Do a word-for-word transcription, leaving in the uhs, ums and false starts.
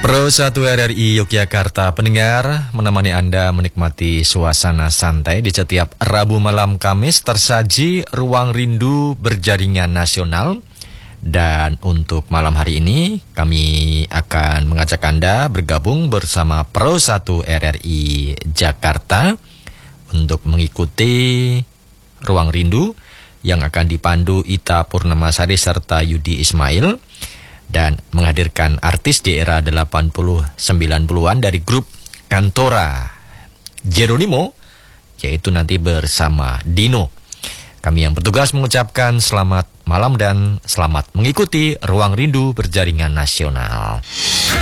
Pro satu R R I Yogyakarta pendengar menemani Anda menikmati suasana santai di setiap Rabu malam Kamis tersaji Ruang Rindu Berjaringan Nasional. Dan untuk malam hari ini kami akan mengajak Anda bergabung bersama Pro satu R R I Jakarta untuk mengikuti Ruang Rindu yang akan dipandu Ita Purnamasari serta Yudi Ismail dan menghadirkan artis di era delapan puluh sembilan puluhan dari grup Kantora Geronimo, yaitu nanti bersama Dino. Kami yang bertugas mengucapkan selamat malam dan selamat mengikuti Ruang Rindu Berjaringan Nasional.